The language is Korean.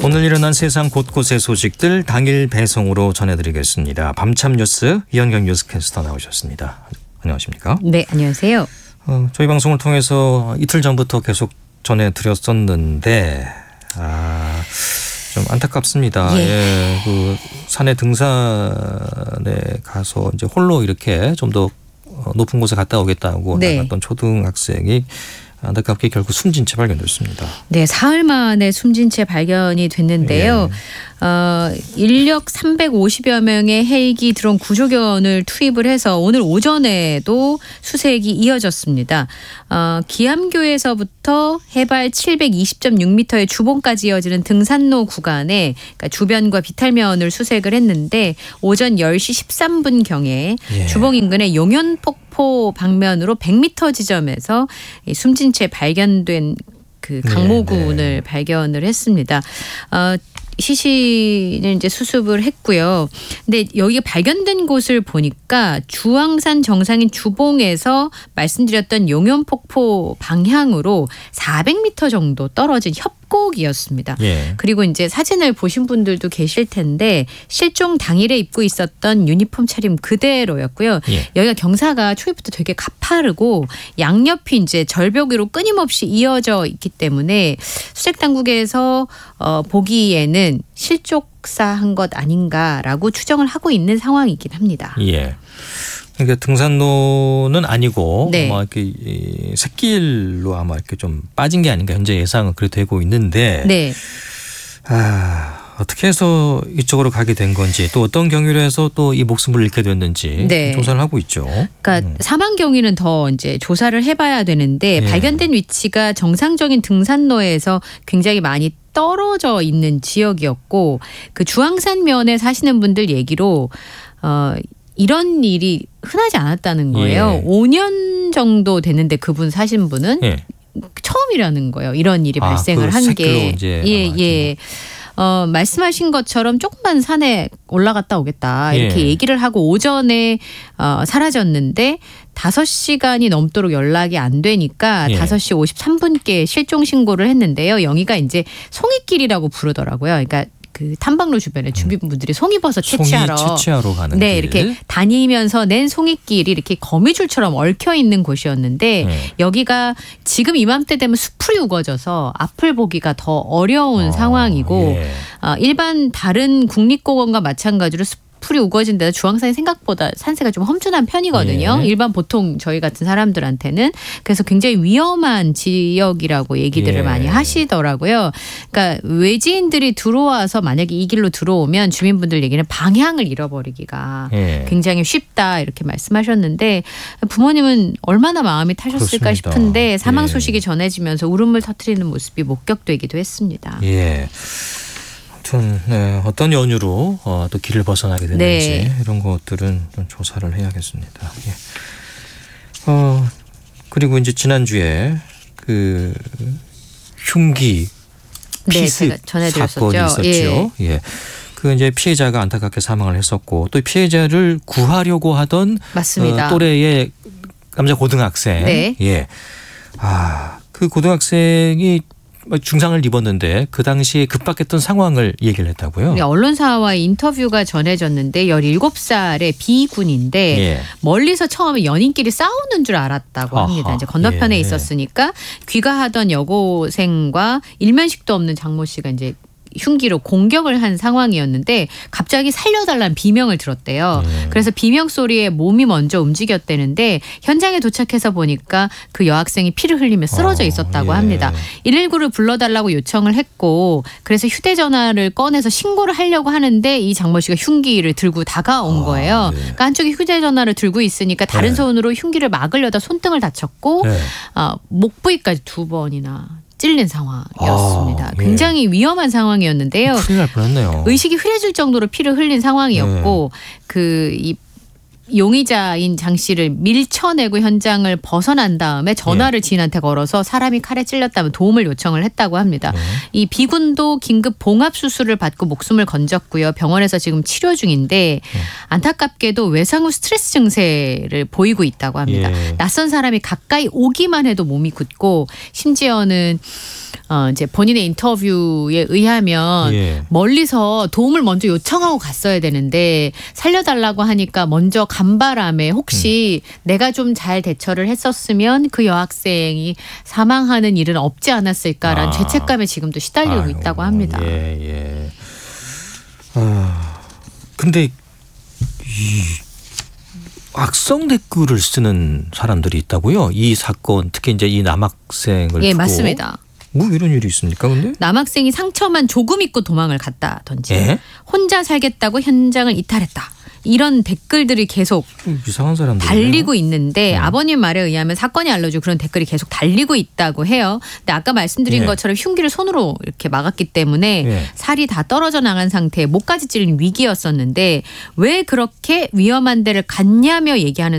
오늘 일어난 세상 곳곳의 소식들 당일 배송으로 전해드리겠습니다. 밤참 뉴스 이현경 뉴스캐스터 나오셨습니다. 안녕하십니까? 네, 안녕하세요. 저희 방송을 통해서 이틀 전부터 계속 전해드렸었는데 좀 안타깝습니다. 예, 그 산에 등산에 가서 이제 홀로 이렇게 좀 더 높은 곳에 갔다 오겠다고 나갔던 초등학생이 안타깝게 결국 숨진 채 발견됐습니다. 네, 사흘 만에 숨진 채 발견이 됐는데요. 인력 350여 명의 헬기 드론 구조견을 투입을 해서 오늘 오전에도 수색이 이어졌습니다. 기암교에서부터 해발 720.6m의 주봉까지 이어지는 등산로 구간에 그러니까 주변과 비탈면을 수색을 했는데 오전 10시 13분경에 주봉 인근의 용연폭포 방면으로 100m 지점에서 숨진 채 발견된 그 강모군을 발견을 했습니다. 시신을 이제 수습을 했고요. 근데 여기 발견된 곳을 보니까 주황산 정상인 주봉에서 말씀드렸던 용연폭포 방향으로 400m 정도 떨어진 협곡이었습니다. 그리고 이제 사진을 보신 분들도 계실 텐데 실종 당일에 입고 있었던 유니폼 차림 그대로였고요. 여기가 경사가 초기부터 되게 가파르고 양옆이 이제 절벽 위로 끊임없이 이어져 있기 때문에 수색 당국에서 보기에는 실족사한 것 아닌가라고 추정을 하고 있는 상황이긴 합니다. 그러니까 등산로는 아니고 아마 이렇게 샛길로 아마 이렇게 좀 빠진 게 아닌가 현재 예상은 그렇게 되고 있는데 어떻게 해서 이쪽으로 가게 된 건지 또 어떤 경위로 해서 또 이 목숨을 잃게 됐는지 조사를 하고 있죠. 그러니까 사망 경위는 더 이제 조사를 해봐야 되는데 발견된 위치가 정상적인 등산로에서 굉장히 많이 떨어져 있는 지역이었고 그 주황산 면에 사시는 분들 얘기로 이런 일이 흔하지 않았다는 거예요. 5년 정도 됐는데 그분 사신 분은 처음이라는 거예요. 이런 일이 발생을 한 게. 말씀하신 것처럼 조금만 산에 올라갔다 오겠다 이렇게 얘기를 하고 오전에 사라졌는데 5시간이 넘도록 연락이 안 되니까 5시 53분께 실종 신고를 했는데요. 여기가 이제 송이길이라고 부르더라고요. 그러니까 그 탐방로 주변에 주민분들이 송이버섯 채취하러 가는 길. 이렇게 다니면서 낸 송이길이 이렇게 거미줄처럼 얽혀 있는 곳이었는데 여기가 지금 이맘때 되면 숲풀이 우거져서 앞을 보기가 더 어려운 상황이고 일반 다른 국립공원과 마찬가지로 풀이 우거진 데다 주황산이 생각보다 산세가 좀 험준한 편이거든요. 일반 보통 저희 같은 사람들한테는. 그래서 굉장히 위험한 지역이라고 얘기들을 많이 하시더라고요. 그러니까 외지인들이 들어와서 만약에 이 길로 들어오면 주민분들 얘기는 방향을 잃어버리기가 굉장히 쉽다 이렇게 말씀하셨는데 부모님은 얼마나 마음이 타셨을까 싶은데 사망 소식이 전해지면서 울음을 터뜨리는 모습이 목격되기도 했습니다. 어떤 연유로 또 길을 벗어나게 됐는지 이런 것들은 좀 조사를 해야겠습니다. 그리고 이제 지난주에 그 흉기 피습 사건이 있었죠. 그 이제 피해자가 안타깝게 사망을 했었고 또 피해자를 구하려고 하던 또래의 남자 고등학생. 그 고등학생이 중상을 입었는데 그 당시에 급박했던 상황을 얘기를 했다고요? 언론사와의 인터뷰가 전해졌는데 17살의 B군인데 멀리서 처음에 연인끼리 싸우는 줄 알았다고 합니다. 이제 건너편에 있었으니까 귀가하던 여고생과 일면식도 없는 장모 씨가 이제 흉기로 공격을 한 상황이었는데 갑자기 살려달라는 비명을 들었대요. 그래서 비명 소리에 몸이 먼저 움직였대는데 현장에 도착해서 보니까 그 여학생이 피를 흘리며 쓰러져 있었다고 합니다. 119를 불러달라고 요청을 했고 그래서 휴대전화를 꺼내서 신고를 하려고 하는데 이 장모 씨가 흉기를 들고 다가온 거예요. 그러니까 한쪽에 휴대전화를 들고 있으니까 다른 손으로 흉기를 막으려다 손등을 다쳤고 목 부위까지 2번이나 찔린 상황이었습니다. 굉장히 위험한 상황이었는데요. 큰일 날 뻔했네요. 의식이 흐려질 정도로 피를 흘린 상황이었고 이 용의자인 장 씨를 밀쳐내고 현장을 벗어난 다음에 전화를 지인한테 걸어서 사람이 칼에 찔렸다면 도움을 요청을 했다고 합니다. 이 비군도 긴급 봉합 수술을 받고 목숨을 건졌고요. 병원에서 지금 치료 중인데 안타깝게도 외상 후 스트레스 증세를 보이고 있다고 합니다. 낯선 사람이 가까이 오기만 해도 몸이 굳고 심지어는 이제 본인의 인터뷰에 의하면 멀리서 도움을 먼저 요청하고 갔어야 되는데 살려달라고 하니까 먼저 간바람에 혹시 내가 좀 잘 대처를 했었으면 그 여학생이 사망하는 일은 없지 않았을까라는 죄책감에 지금도 시달리고 있다고 합니다. 근데 이 악성 댓글을 쓰는 사람들이 있다고요? 이 사건 특히 이제 이 남학생을 두고. 맞습니다. 뭐 이런 일이 있습니까, 근데? 남학생이 상처만 조금 입고 도망을 갔다든지 혼자 살겠다고 현장을 이탈했다. 이런 댓글들이 계속 이상한 사람들 달리고 있는데 아버님 말에 의하면 사건이 알려지고 그런 댓글이 계속 달리고 있다고 해요. 근데 아까 말씀드린 것처럼 흉기를 손으로 이렇게 막았기 때문에 살이 다 떨어져 나간 상태에 목까지 찔린 위기였었는데 왜 그렇게 위험한 데를 갔냐며 얘기하는